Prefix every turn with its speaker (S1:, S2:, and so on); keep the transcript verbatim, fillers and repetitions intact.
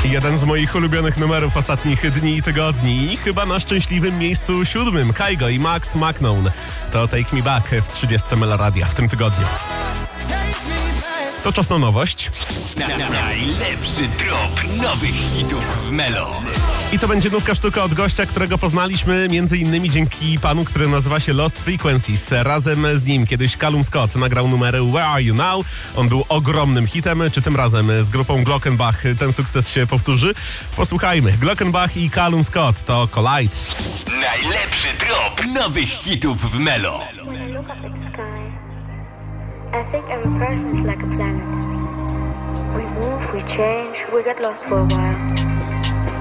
S1: Jeden z moich ulubionych numerów ostatnich dni i tygodni. I chyba na szczęśliwym miejscu siódmym. Kygo i Max McKnown. To Take Me Back w trzydziestce Meloradia w tym tygodniu. To czas na nowość.
S2: Na, na, najlepszy drop nowych hitów w Melo.
S1: I to będzie nówka sztuka od gościa, którego poznaliśmy między innymi dzięki panu, który nazywa się Lost Frequencies. Razem z nim kiedyś Callum Scott nagrał numery Where Are You Now? On był ogromnym hitem. Czy tym razem z grupą Glockenbach ten sukces się powtórzy? Posłuchajmy. Glockenbach i Callum Scott to Collide.
S2: Najlepszy drop nowych hitów w Melo.
S3: I think every person's like a planet. We move, we change, we get lost for a while.